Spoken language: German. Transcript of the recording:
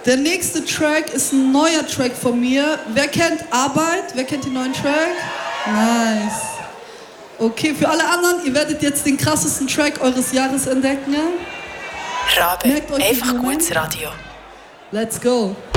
Der nächste Track ist ein neuer Track von mir. Wer kennt Arbeit? Wer kennt den neuen Track? Nice. Okay, für alle anderen, ihr werdet jetzt den krassesten Track eures Jahres entdecken. Rabe, einfach gutes Radio. Let's go.